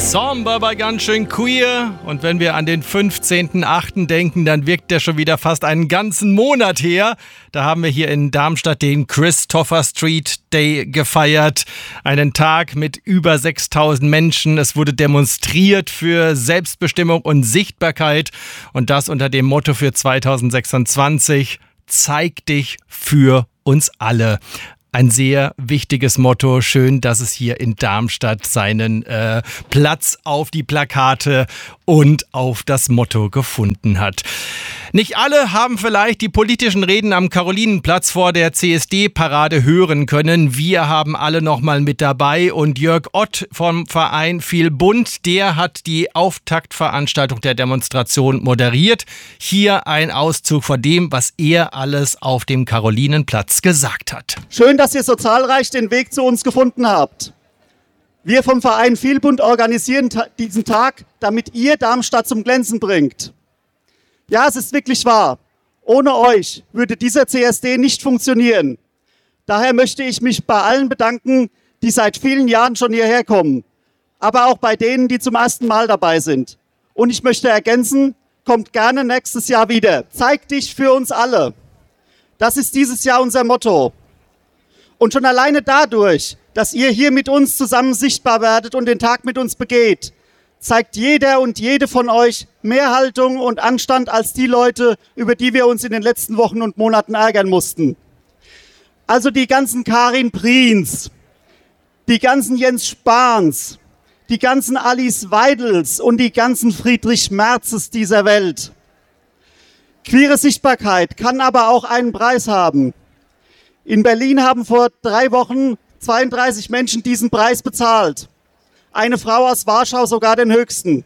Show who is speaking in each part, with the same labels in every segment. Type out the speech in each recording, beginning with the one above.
Speaker 1: Somber, aber ganz schön queer. Und wenn wir an den 15.08. denken, dann wirkt der schon wieder fast einen ganzen Monat her. Da haben wir hier in Darmstadt den Christopher Street Day gefeiert. Einen Tag mit über 6.000 Menschen. Es wurde demonstriert für Selbstbestimmung und Sichtbarkeit. Und das unter dem Motto für 2026: Zeig dich für uns alle. Ein sehr wichtiges Motto. Schön, dass es hier in Darmstadt seinen Platz auf die Plakate und auf das Motto gefunden hat. Nicht alle haben vielleicht die politischen Reden am Karolinenplatz vor der CSD-Parade hören können. Wir haben alle nochmal mit dabei und Jörg Ott vom Verein Viel Bunt, der hat die Auftaktveranstaltung der Demonstration moderiert. Hier ein Auszug von dem, was er alles auf dem Karolinenplatz gesagt hat.
Speaker 2: Schön, dass ihr so zahlreich den Weg zu uns gefunden habt. Wir vom Verein Viel Bunt organisieren diesen Tag, damit ihr Darmstadt zum Glänzen bringt. Ja, es ist wirklich wahr. Ohne euch würde dieser CSD nicht funktionieren. Daher möchte ich mich bei allen bedanken, die seit vielen Jahren schon hierher kommen. Aber auch bei denen, die zum ersten Mal dabei sind. Und ich möchte ergänzen, kommt gerne nächstes Jahr wieder. Zeig dich für uns alle. Das ist dieses Jahr unser Motto. Und schon alleine dadurch, dass ihr hier mit uns zusammen sichtbar werdet und den Tag mit uns begeht, zeigt jeder und jede von euch mehr Haltung und Anstand als die Leute, über die wir uns in den letzten Wochen und Monaten ärgern mussten. Also die ganzen Karin Priens, die ganzen Jens Spahns, die ganzen Alice Weidels und die ganzen Friedrich Merzes dieser Welt. Queere Sichtbarkeit kann aber auch einen Preis haben. In Berlin haben vor 3 Wochen 32 Menschen diesen Preis bezahlt. Eine Frau aus Warschau sogar den höchsten.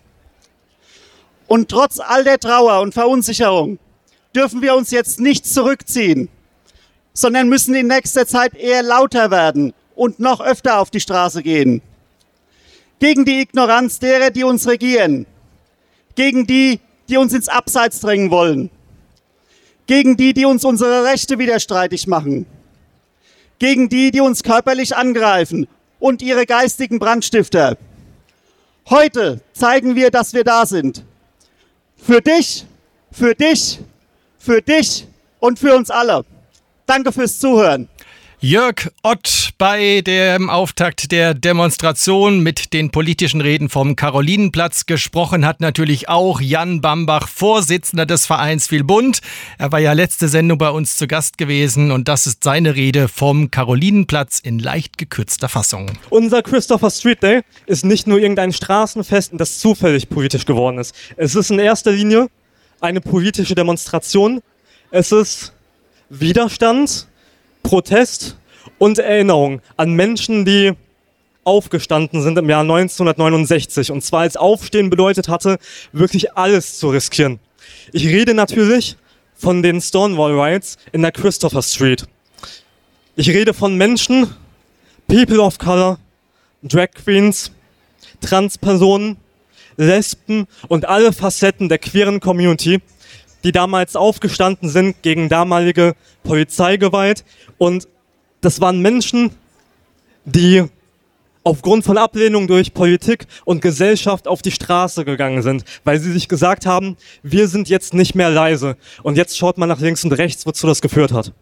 Speaker 2: Und trotz all der Trauer und Verunsicherung dürfen wir uns jetzt nicht zurückziehen, sondern müssen in nächster Zeit eher lauter werden und noch öfter auf die Straße gehen. Gegen die Ignoranz derer, die uns regieren. Gegen die, die uns ins Abseits drängen wollen. Gegen die, die uns unsere Rechte wieder streitig machen. Gegen die, die uns körperlich angreifen und ihre geistigen Brandstifter. Heute zeigen wir, dass wir da sind. Für dich, für dich, für dich und für uns alle. Danke fürs Zuhören.
Speaker 1: Jörg Ott bei dem Auftakt der Demonstration mit den politischen Reden vom Karolinenplatz. Gesprochen hat natürlich auch Jan Bambach, Vorsitzender des Vereins Viel Bunt. Er war ja letzte Sendung bei uns zu Gast gewesen und das ist seine Rede vom Karolinenplatz in leicht gekürzter Fassung.
Speaker 3: Unser Christopher Street Day ist nicht nur irgendein Straßenfest, das zufällig politisch geworden ist. Es ist in erster Linie eine politische Demonstration. Es ist Widerstand, Protest und Erinnerung an Menschen, die aufgestanden sind im Jahr 1969. Und zwar als Aufstehen bedeutet hatte, wirklich alles zu riskieren. Ich rede natürlich von den Stonewall Riots in der Christopher Street. Ich rede von Menschen, People of Color, Drag Queens, Transpersonen, Lesben und alle Facetten der queeren Community, die damals aufgestanden sind gegen damalige Polizeigewalt. Und das waren Menschen, die aufgrund von Ablehnung durch Politik und Gesellschaft auf die Straße gegangen sind, weil sie sich gesagt haben, wir sind jetzt nicht mehr leise. Und jetzt schaut man nach links und rechts, wozu das geführt hat.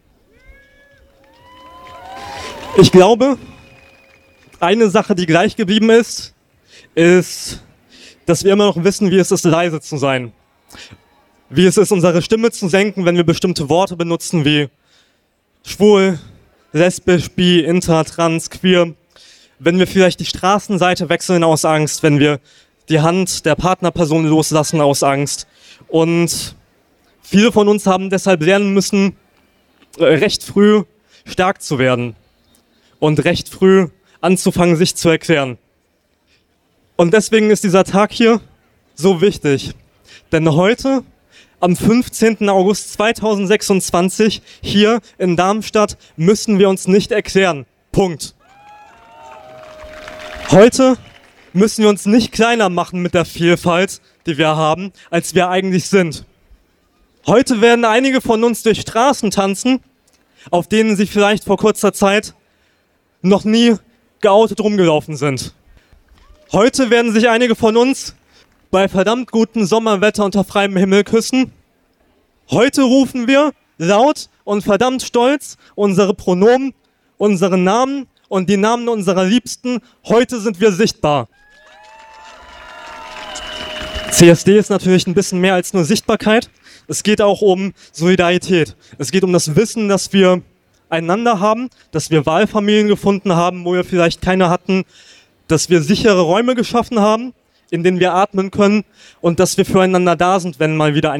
Speaker 3: Ich glaube, eine Sache, die gleich geblieben ist, dass wir immer noch wissen, wie es ist, leise zu sein. Wie es ist, unsere Stimme zu senken, wenn wir bestimmte Worte benutzen wie schwul, lesbisch, bi, inter, trans, queer. Wenn wir vielleicht die Straßenseite wechseln aus Angst, wenn wir die Hand der Partnerperson loslassen aus Angst. Und viele von uns haben deshalb lernen müssen, recht früh stark zu werden und recht früh anzufangen, sich zu erklären. Und deswegen ist dieser Tag hier so wichtig. Denn heute, am 15. August 2026, hier in Darmstadt, müssen wir uns nicht erklären. Punkt. Heute müssen wir uns nicht kleiner machen mit der Vielfalt, die wir haben, als wir eigentlich sind. Heute werden einige von uns durch Straßen tanzen, auf denen sie vielleicht vor kurzer Zeit noch nie geoutet rumgelaufen sind. Heute werden sich einige von uns bei verdammt gutem Sommerwetter unter freiem Himmel küssen. Heute rufen wir laut und verdammt stolz unsere Pronomen, unsere Namen und die Namen unserer Liebsten. Heute sind wir sichtbar. CSD ist natürlich ein bisschen mehr als nur Sichtbarkeit. Es geht auch um Solidarität. Es geht um das Wissen, dass wir einander haben, dass wir Wahlfamilien gefunden haben, wo wir vielleicht keine hatten, dass wir sichere Räume geschaffen haben, in denen wir atmen können und dass wir füreinander da sind, wenn mal wieder ein